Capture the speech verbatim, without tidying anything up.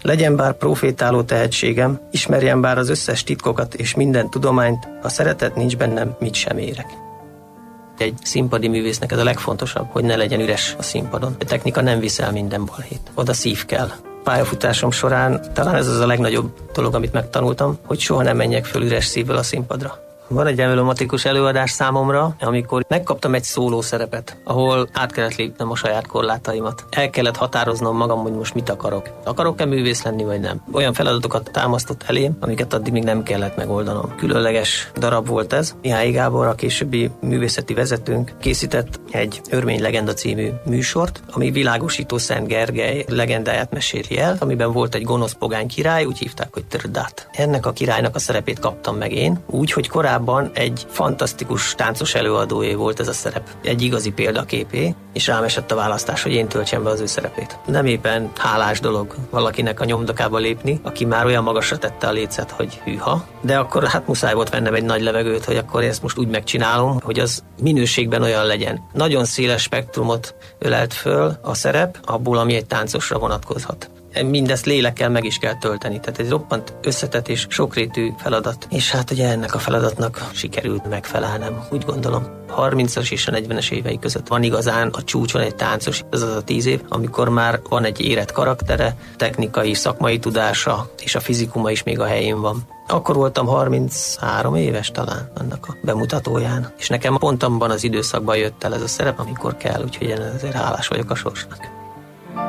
Legyen bár profétáló tehetségem, ismerjem bár az összes titkokat és minden tudományt, ha szeretet nincs bennem, mit sem érek. Egy színpadi művésznek ez a legfontosabb, hogy ne legyen üres a színpadon. A technika nem viszel minden balhét. Oda szív kell. Pályafutásom során talán ez az a legnagyobb dolog, amit megtanultam, hogy soha nem menjek föl üres szívvel a színpadra. Van egy emblematikus előadás számomra, amikor megkaptam egy szóló szerepet, ahol át kellett lépnem a saját korlátaimat. El kellett határoznom magam, hogy most mit akarok. Akarok-e művész lenni, vagy nem? Olyan feladatokat támasztott elém, amiket addig még nem kellett megoldanom. Különleges darab volt ez. Mihály Gábor, a későbbi művészeti vezetőnk készített egy Örmény legenda című műsort, ami világosító Szent Gergely legendáját meséli el, amiben volt egy gonosz pogány király, úgy hívták, hogy Trdát. Ennek a királynak a szerepét kaptam meg én, úgy, hogy korábban egy fantasztikus táncos előadóé volt ez a szerep. Egy igazi példaképé, és rám esett a választás, hogy én töltsem be az ő szerepét. Nem éppen hálás dolog valakinek a nyomdokába lépni, aki már olyan magasra tette a lécet, hogy hűha, de akkor hát muszáj volt vennem egy nagy levegőt, hogy akkor ezt most úgy megcsinálom, hogy az minőségben olyan legyen. Nagyon széles spektrumot ölelt föl a szerep, abból, ami egy táncosra vonatkozhat. Mindezt lélekkel meg is kell tölteni, tehát egy roppant összetett és sokrétű feladat. És hát ugye ennek a feladatnak sikerült megfelelnem, úgy gondolom. harmincas és a negyvenes évei között van igazán a csúcson egy táncos, ez az a tíz év, amikor már van egy érett karaktere, technikai, szakmai tudása, és a fizikuma is még a helyén van. Akkor voltam harminchárom éves talán annak a bemutatóján, és nekem pont abban az időszakban jött el ez a szerep, amikor kell, úgyhogy én ezért hálás vagyok a sorsnak.